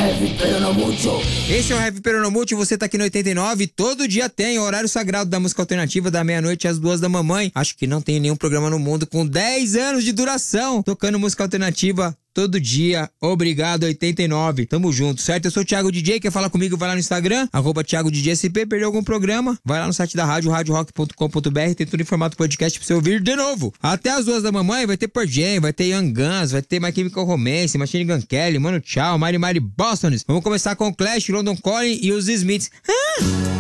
Heavy Peronomútil. Esse é o Heavy Peronomútil, você tá aqui no 89, todo dia tem horário sagrado da música alternativa, da meia-noite às 2 da mamãe. Acho que não tem nenhum programa no mundo com 10 anos de duração, tocando música alternativa todo dia. Obrigado, 89. Tamo junto, certo? Eu sou o Thiago DJ, quer falar comigo? Vai lá no Instagram, @ThiagoDJSP. Perdeu algum programa? Vai lá no site da rádio, radiorock.com.br, tem tudo em formato podcast pra você ouvir de novo. Até as 2 da mamãe vai ter Pearl Jam, vai ter Young Guns, vai ter My Chemical Romance, Machine Gun Kelly, Mano Tchau, Mary Boston. Vamos começar com o Clash, London Calling e os Smiths.